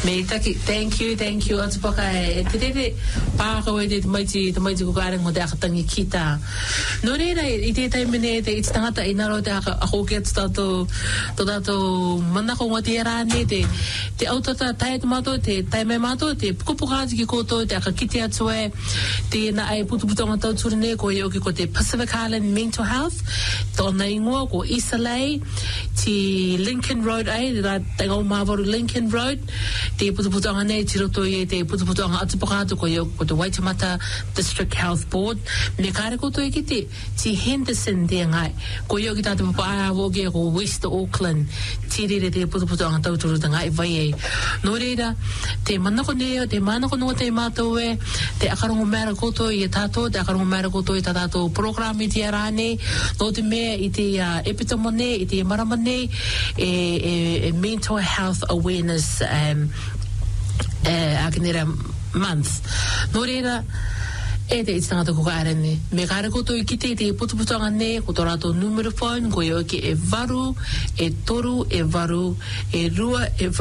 Me taki, thank you. Atu paka e te pāko e te maiti ko kārengo te akatangi kita. No reira, i te taimene te iti tangata i naro te ako ke tō manako ngā te rāne, te autata tae te mato, te taime mato, te pukupukāti ki koto, te akakiti atu e, te na ai putuputonga tauturine, ko i oki ko te Pacific Island Mental Health, tōna ingoa ko Isalai, te Lincoln Road ai, te ngau māwaru Lincoln Road, te putuputonga nei, te roto i te putuputonga atupakātu ko te Waitemata District Health Board. Me kāre koto i ki te Henderson te ngai, ko i oki tātu papa ahawoge ko West Auckland, te rere te putuputonga tauturu ta ngai vai e. No reira, te manako neo, te manako noa te mātou e, te akarongo mera koto i e tātou, te akarongo mera koto i tātou programi te arane, no te mea i te epitomone, i te maramane, e mental health awareness akinera month. No reira, e te itangata ko kaarene. Me kāre koto i kite te putuputonga ne, ko tō rātou numero phone, ko i oki e varu, e toru, e varu, e rua, e